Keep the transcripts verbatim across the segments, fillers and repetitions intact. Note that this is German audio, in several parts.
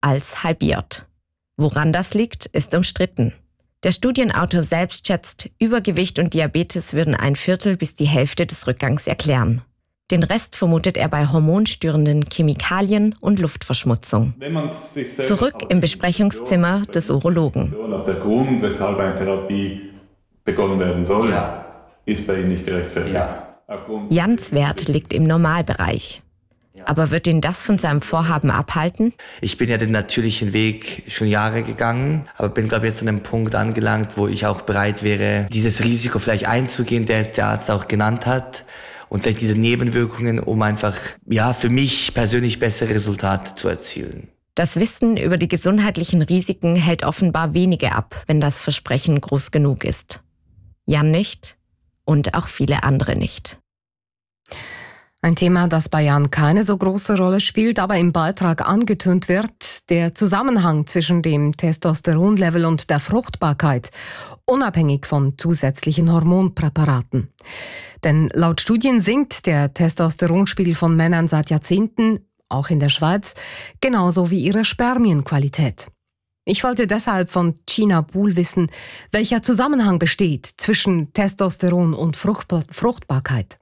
als halbiert. Woran das liegt, ist umstritten. Der Studienautor selbst schätzt, Übergewicht und Diabetes würden ein Viertel bis die Hälfte des Rückgangs erklären. Den Rest vermutet er bei hormonstörenden Chemikalien und Luftverschmutzung. Zurück im Besprechungszimmer des Urologen. Der Grund, weshalb eine Therapie begonnen werden soll, ja. ist bei ihm nicht gerechtfertigt. Ja. Jans Wert liegt im Normalbereich. Aber wird ihn das von seinem Vorhaben abhalten? Ich bin ja den natürlichen Weg schon Jahre gegangen, aber bin, glaube ich, jetzt an einem Punkt angelangt, wo ich auch bereit wäre, dieses Risiko vielleicht einzugehen, der jetzt der Arzt auch genannt hat. Und vielleicht diese Nebenwirkungen, um einfach, ja, für mich persönlich bessere Resultate zu erzielen. Das Wissen über die gesundheitlichen Risiken hält offenbar wenige ab, wenn das Versprechen groß genug ist. Jan nicht und auch viele andere nicht. Ein Thema, das bei Jan keine so große Rolle spielt, aber im Beitrag angetönt wird, der Zusammenhang zwischen dem Testosteronlevel und der Fruchtbarkeit, unabhängig von zusätzlichen Hormonpräparaten. Denn laut Studien sinkt der Testosteronspiegel von Männern seit Jahrzehnten, auch in der Schweiz, genauso wie ihre Spermienqualität. Ich wollte deshalb von Gina Buhl wissen, welcher Zusammenhang besteht zwischen Testosteron und Fruchtbar- Fruchtbarkeit.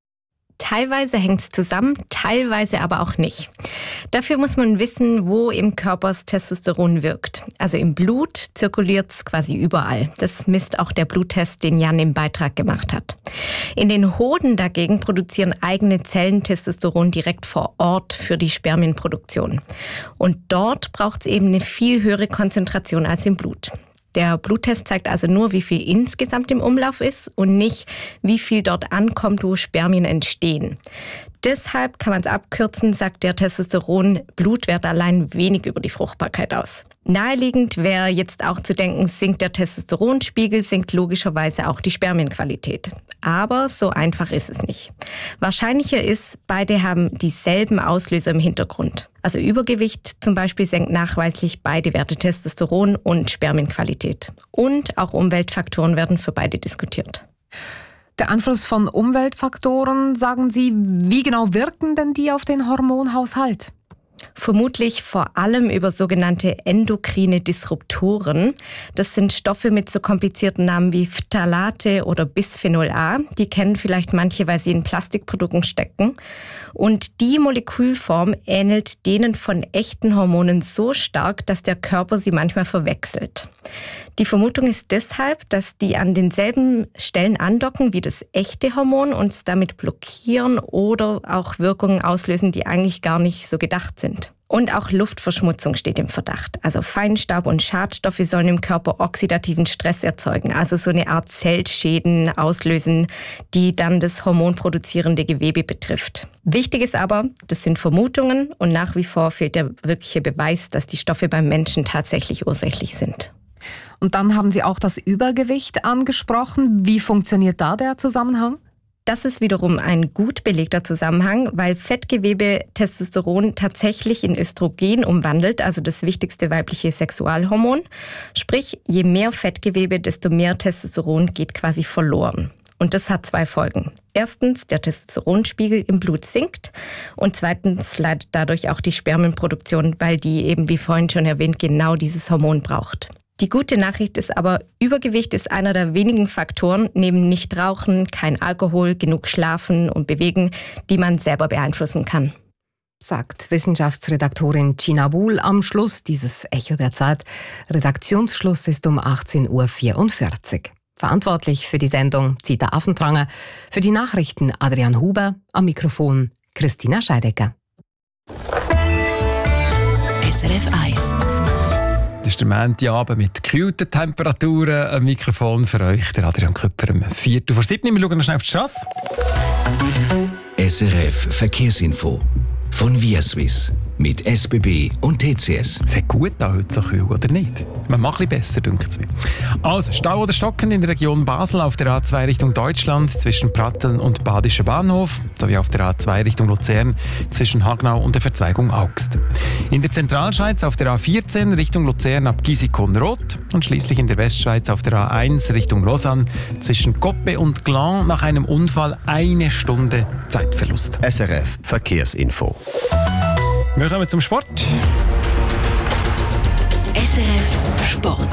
Teilweise hängt es zusammen, teilweise aber auch nicht. Dafür muss man wissen, wo im Körper das Testosteron wirkt. Also im Blut zirkuliert es quasi überall. Das misst auch der Bluttest, den Jan im Beitrag gemacht hat. In den Hoden dagegen produzieren eigene Zellen Testosteron direkt vor Ort für die Spermienproduktion. Und dort braucht es eben eine viel höhere Konzentration als im Blut. Der Bluttest zeigt also nur, wie viel insgesamt im Umlauf ist und nicht, wie viel dort ankommt, wo Spermien entstehen. Deshalb kann man es abkürzen, sagt der Testosteron-Blutwert allein wenig über die Fruchtbarkeit aus. Naheliegend wäre jetzt auch zu denken, sinkt der Testosteronspiegel, sinkt logischerweise auch die Spermienqualität. Aber so einfach ist es nicht. Wahrscheinlicher ist, beide haben dieselben Auslöser im Hintergrund. Also Übergewicht zum Beispiel senkt nachweislich beide Werte Testosteron und Spermienqualität. Und auch Umweltfaktoren werden für beide diskutiert. Der Einfluss von Umweltfaktoren, sagen Sie, wie genau wirken denn die auf den Hormonhaushalt? Vermutlich vor allem über sogenannte endokrine Disruptoren. Das sind Stoffe mit so komplizierten Namen wie Phthalate oder Bisphenol A. Die kennen vielleicht manche, weil sie in Plastikprodukten stecken. Und die Molekülform ähnelt denen von echten Hormonen so stark, dass der Körper sie manchmal verwechselt. Die Vermutung ist deshalb, dass die an denselben Stellen andocken wie das echte Hormon und es damit blockieren oder auch Wirkungen auslösen, die eigentlich gar nicht so gedacht sind. Und auch Luftverschmutzung steht im Verdacht. Also Feinstaub und Schadstoffe sollen im Körper oxidativen Stress erzeugen, also so eine Art Zellschäden auslösen, die dann das hormonproduzierende Gewebe betrifft. Wichtig ist aber, das sind Vermutungen und nach wie vor fehlt der wirkliche Beweis, dass die Stoffe beim Menschen tatsächlich ursächlich sind. Und dann haben Sie auch das Übergewicht angesprochen. Wie funktioniert da der Zusammenhang? Das ist wiederum ein gut belegter Zusammenhang, weil Fettgewebe Testosteron tatsächlich in Östrogen umwandelt, also das wichtigste weibliche Sexualhormon. Sprich, je mehr Fettgewebe, desto mehr Testosteron geht quasi verloren. Und das hat zwei Folgen. Erstens, der Testosteronspiegel im Blut sinkt und zweitens leidet dadurch auch die Spermienproduktion, weil die eben, wie vorhin schon erwähnt, genau dieses Hormon braucht. Die gute Nachricht ist aber, Übergewicht ist einer der wenigen Faktoren, neben Nichtrauchen, kein Alkohol, genug Schlafen und Bewegen, die man selber beeinflussen kann. Sagt Wissenschaftsredaktorin Gina Buhl am Schluss dieses Echo der Zeit. Redaktionsschluss ist um achtzehn Uhr vierundvierzig. Verantwortlich für die Sendung Zita Affentranger, für die Nachrichten Adrian Huber, am Mikrofon Christina Scheidecker. S R F eins. Das ist der Montagabend mit gekühlten Temperaturen. Ein Mikrofon für euch, der Adrian Küpper, um Viertel vor sieben. Wir schauen noch schnell auf die Straße. S R F Verkehrsinfo von ViaSwiss mit S B B und T C S. Es hat gut da heute so kühl, oder nicht? Man macht ein bisschen besser, denke ich mir. Also, Stau oder Stocken in der Region Basel auf der A zwei Richtung Deutschland zwischen Pratteln und Badischer Bahnhof, sowie auf der A zwei Richtung Luzern zwischen Hagnau und der Verzweigung Augst. In der Zentralschweiz auf der A vierzehn Richtung Luzern ab Gisikon-Roth und schließlich in der Westschweiz auf der A eins Richtung Lausanne zwischen Coppe und Gland nach einem Unfall eine Stunde Zeitverlust. S R F Verkehrsinfo. Wir kommen zum Sport. Sport.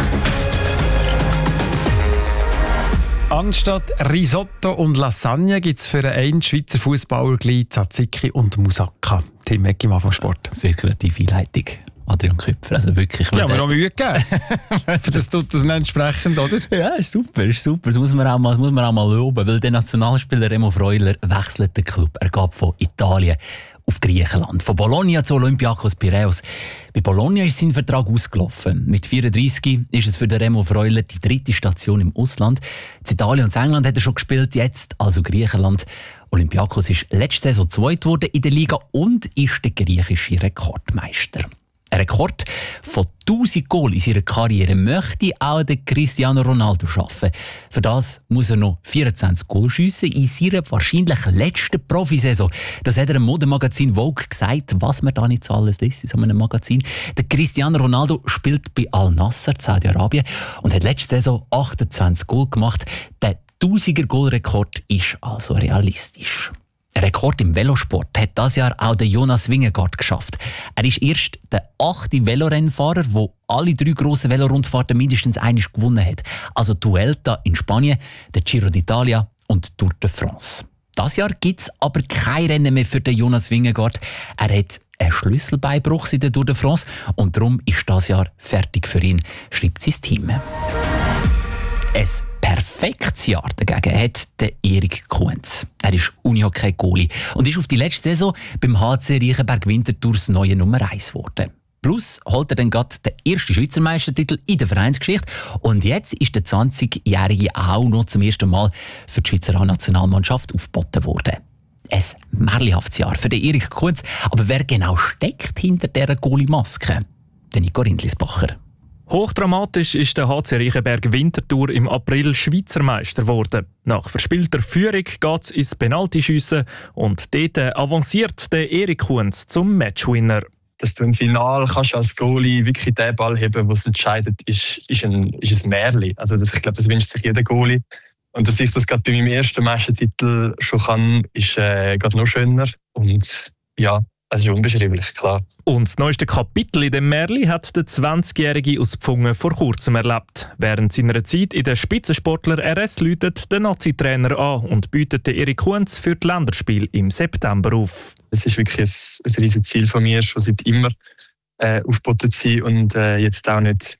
Anstatt Risotto und Lasagne gibt es für einen Schweizer Fußballer gleich Tzatziki und Moussaka. Tim Eckimann vom Sport. Sehr kreative Einleitung. Adrian Köpfer, also wirklich. Ja, aber noch Mühe gegeben. Für das tut das entsprechend, oder? Ja, ist super, ist super. Das muss man auch mal, muss man auch mal loben, weil der Nationalspieler Remo Freuler wechselt den Club. Er geht von Italien auf Griechenland. Von Bologna zu Olympiakos Piräus. Bei Bologna ist sein Vertrag ausgelaufen. Mit vierunddreissig ist es für den Remo Freuler die dritte Station im Ausland. In Italien und in England hat er schon gespielt, jetzt also Griechenland. Olympiakos ist letzte Saison zweit geworden in der Liga und ist der griechische Rekordmeister. Ein Rekord von tausend Goal in seiner Karriere möchte auch der Cristiano Ronaldo schaffen. Für das muss er noch vierundzwanzig Goal schiessen in seiner wahrscheinlich letzten Profisaison. Das hat er im Modemagazin Vogue gesagt, was man da nicht so alles liest in so einem Magazin. Der Cristiano Ronaldo spielt bei Al-Nassr, Saudi-Arabien, und hat letzte Saison achtundzwanzig Goal gemacht. Der Tausiger-Goal-Rekord ist also realistisch. Ein Rekord im Velosport hat dieses Jahr auch der Jonas Vingegaard geschafft. Er ist erst der achte Velorennfahrer, der alle drei grossen Velorundfahrten mindestens einmal gewonnen hat. Also die Vuelta in Spanien, der Giro d'Italia und die Tour de France. Dieses Jahr gibt es aber kein Rennen mehr für den Jonas Vingegaard. Er hat einen Schlüsselbeinbruch in der Tour de France und darum ist dieses Jahr fertig für ihn, schreibt sein Team. Ein perfektes Jahr dagegen hat der Erik Kuhns. Er ist Unihockey-Goalie und ist auf die letzte Saison beim H C Reichenberg Winterthur das neue Nummer eins geworden. Plus holt er dann gerade den ersten Schweizer Meistertitel in der Vereinsgeschichte und jetzt ist der zwanzigjährige auch noch zum ersten Mal für die Schweizer A-Nationalmannschaft aufgeboten worden. Ein märchenhaftes Jahr für den Erik Kuhns. Aber wer genau steckt hinter dieser Goalie-Maske? Der Nico Rindlisbacher. Hochdramatisch ist der H C Reichenberg Winterthur im April Schweizer Meister geworden. Nach verspielter Führung geht es ins Penaltyschiessen und dort avanciert der Erik Kuhns zum Matchwinner. Dass du im Finale kannst als Goalie wirklich den Ball heben, was entscheidet, ist, ist, ein, ist ein Märchen. Also das, ich glaube, das wünscht sich jeder Goalie. Und dass ich das gerade bei meinem ersten Meistertitel schon kann, ist äh, gerade noch schöner. Und ja, also unbeschreiblich, klar. Und das neueste Kapitel in dem Märchen hat der zwanzigjährige aus Pfungen vor kurzem erlebt. Während seiner Zeit in der Spitzensportler R S läutet der Nazi-Trainer an und bietet Erik Kuhns für die Länderspiele im September auf. Es ist wirklich ein, ein riesiges Ziel von mir, schon seit immer äh, aufgeboten zu sein und äh, jetzt auch nicht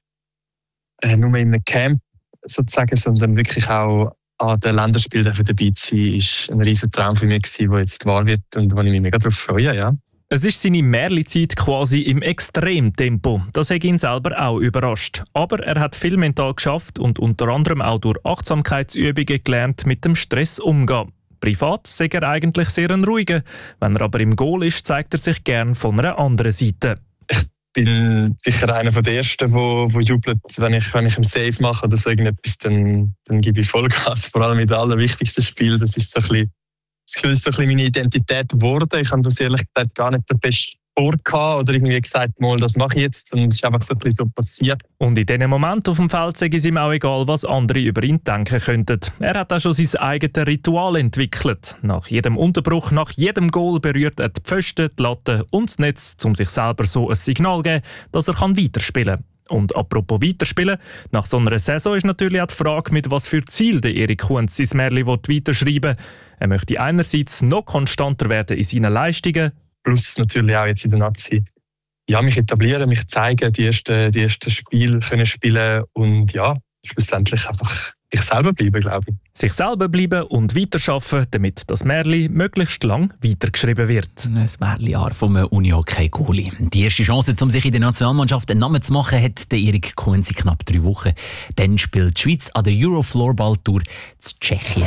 äh, nur in einem Camp sozusagen, sondern wirklich auch an den Länderspielen dabei zu sein, ist ein riesiger Traum für mich gewesen, der jetzt wahr wird und wo ich mich mega darauf freue, ja. Es ist seine Märli-Zeit quasi im Extremtempo. Das hat ihn selber auch überrascht. Aber er hat viel mental geschafft und unter anderem auch durch Achtsamkeitsübungen gelernt, mit dem Stress umzugehen. Privat sei er eigentlich sehr ein ruhiger. Wenn er aber im Goal ist, zeigt er sich gern von einer anderen Seite. Ich bin sicher einer der Ersten, der jubelt, wenn ich, wenn ich einen Save mache oder so irgendetwas, dann, dann gebe ich Vollgas. Vor allem in den allerwichtigsten Spielen. Das ist so ein bisschen Das Gefühl ist so ein bisschen meine Identität geworden. Ich habe das ehrlich gesagt gar nicht fest vorgehabt oder irgendwie gesagt, mal, das mache ich jetzt. Und es ist einfach so ein bisschen so passiert. Und in diesem Moment auf dem Feld sei es ihm auch egal, was andere über ihn denken könnten. Er hat auch schon sein eigenes Ritual entwickelt. Nach jedem Unterbruch, nach jedem Goal berührt er die Pfosten, die Latte und das Netz, um sich selber so ein Signal zu geben, dass er weiterspielen kann. Und apropos Weiterspielen, nach so einer Saison ist natürlich auch die Frage, mit was für Ziel der Erik Kuhns sein Märchen weiterschreiben will. Er möchte einerseits noch konstanter werden in seinen Leistungen. Plus natürlich auch jetzt in der Nazi. Ja, mich etablieren, mich zeigen, die ersten, die ersten Spiele können spielen und ja, schlussendlich einfach ich selber bleiben, glaube ich. Sich selber bleiben und weiterarbeiten, damit das Märchen möglichst lang weitergeschrieben wird. Ein Märchenjahr vom Unihockey-Goalie. Die erste Chance, um sich in der Nationalmannschaft einen Namen zu machen, hat der Erik Kuhns in knapp drei Wochen. Dann spielt die Schweiz an der Euro-Floorball-Tour zu Tschechien.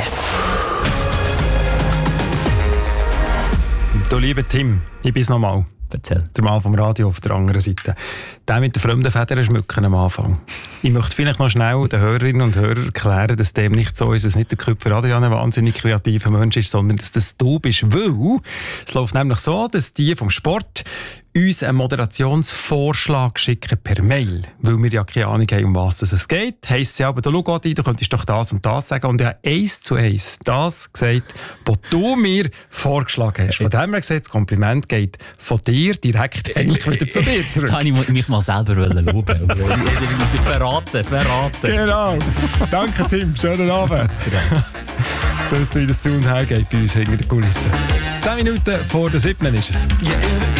Du lieber Tim, ich bin's nochmal. Erzähl. Der Mann vom Radio auf der anderen Seite. Der mit den fremden Federn schmücken am Anfang. Ich möchte vielleicht noch schnell den Hörerinnen und Hörern erklären, dass dem nicht so ist, dass nicht der Köpfer Adrian ein wahnsinnig kreativer Mensch ist, sondern dass das du bist. Weil es läuft nämlich so, dass die vom Sport uns einen Moderationsvorschlag schicken per Mail, weil wir ja keine Ahnung haben, um was es geht. Heisst sie aber, du schau Adi, du könntest doch das und das sagen. Und ich habe eins zu eins das gesagt, was du mir vorgeschlagen hast. Von dem her gesagt, das Kompliment geht von dir direkt eigentlich wieder zu dir zurück. Jetzt wollte ich mich mal selber loben. Verraten, verraten. Genau. Danke, Tim. Schönen Abend. Jetzt wisst ihr, wie das zu und her geht bei uns hinter der Kulisse. Zehn Minuten vor der siebten ist es.